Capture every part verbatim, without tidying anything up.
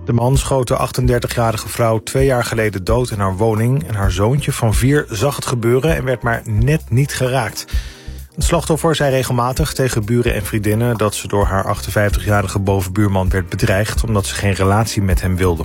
De man schoot de achtendertigjarige vrouw twee jaar geleden dood in haar woning. En haar zoontje van vier zag het gebeuren en werd maar net niet geraakt. Het slachtoffer zei regelmatig tegen buren en vriendinnen dat ze door haar achtenvijftigjarige bovenbuurman werd bedreigd omdat ze geen relatie met hem wilde.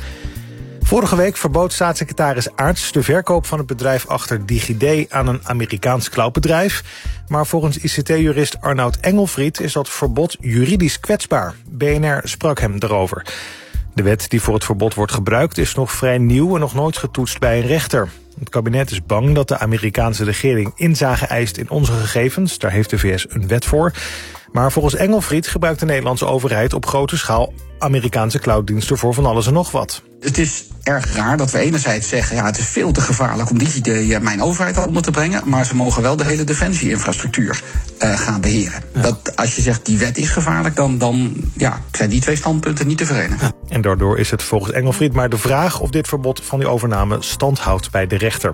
Vorige week verbood staatssecretaris Aerts de verkoop van het bedrijf achter DigiD aan een Amerikaans cloudbedrijf. Maar volgens I C T-jurist Arnoud Engelfried is dat verbod juridisch kwetsbaar. B N R sprak hem daarover. De wet die voor het verbod wordt gebruikt is nog vrij nieuw en nog nooit getoetst bij een rechter. Het kabinet is bang dat de Amerikaanse regering inzage eist in onze gegevens. Daar heeft de V S een wet voor. Maar volgens Engelfried gebruikt de Nederlandse overheid op grote schaal Amerikaanse clouddiensten voor van alles en nog wat. Het is erg raar dat we enerzijds zeggen, ja, het is veel te gevaarlijk om DigiD mijn overheid onder te brengen, maar ze mogen wel de hele defensie-infrastructuur uh, gaan beheren. Ja. Dat, als je zegt die wet is gevaarlijk, dan, dan ja, zijn die twee standpunten niet te verenigen. Ja. En daardoor is het volgens Engelfried maar de vraag of dit verbod van die overname stand houdt bij de rechter.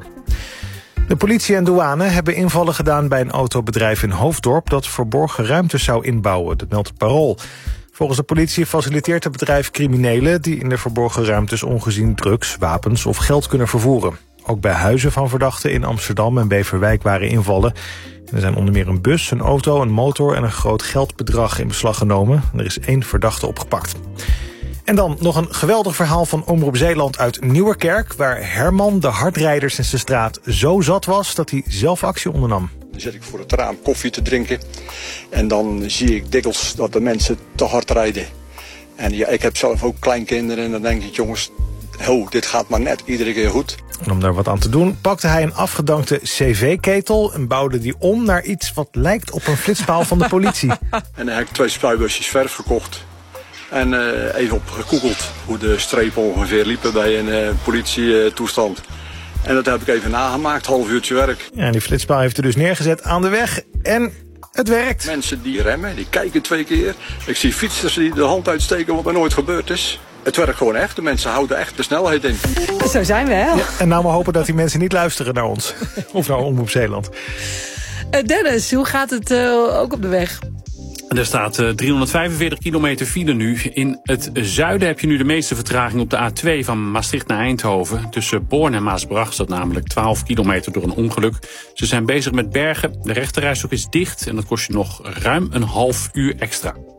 De politie en douane hebben invallen gedaan bij een autobedrijf in Hoofddorp dat verborgen ruimtes zou inbouwen. Dat meldt het Parool. Volgens de politie faciliteert het bedrijf criminelen die in de verborgen ruimtes ongezien drugs, wapens of geld kunnen vervoeren. Ook bij huizen van verdachten in Amsterdam en Beverwijk waren invallen. Er zijn onder meer een bus, een auto, een motor en een groot geldbedrag in beslag genomen. Er is één verdachte opgepakt. En dan nog een geweldig verhaal van Omroep Zeeland uit Nieuwerkerk, waar Herman de hardrijders in zijn straat zo zat was dat hij zelf actie ondernam. Dan zit ik voor het raam koffie te drinken en dan zie ik dikwijls dat de mensen te hard rijden. En ja, ik heb zelf ook kleinkinderen en dan denk ik, jongens, ho, dit gaat maar net iedere keer goed. En om daar wat aan te doen pakte hij een afgedankte cv-ketel en bouwde die om naar iets wat lijkt op een flitspaal van de politie. En dan heb ik twee spuitbusjes verf gekocht. En uh, even op gegoogeld hoe de strepen ongeveer liepen bij een uh, politietoestand. En dat heb ik even nagemaakt, half uurtje werk. Ja, en die flitspaal heeft er dus neergezet aan de weg en het werkt. Mensen die remmen, die kijken twee keer. Ik zie fietsers die de hand uitsteken wat er nooit gebeurd is. Het werkt gewoon echt, de mensen houden echt de snelheid in. Zo zijn we, hè? Ja, en nou maar hopen dat die mensen niet luisteren naar ons. Of naar Omroep Zeeland. Uh, Dennis, hoe gaat het uh, ook op de weg? Er staat uh, driehonderdvijfenveertig kilometer file nu. In het zuiden heb je nu de meeste vertraging op de A twee van Maastricht naar Eindhoven. Tussen Born en Maasbracht staat namelijk twaalf kilometer door een ongeluk. Ze zijn bezig met bergen. De rechterrijstrook is dicht en dat kost je nog ruim een half uur extra.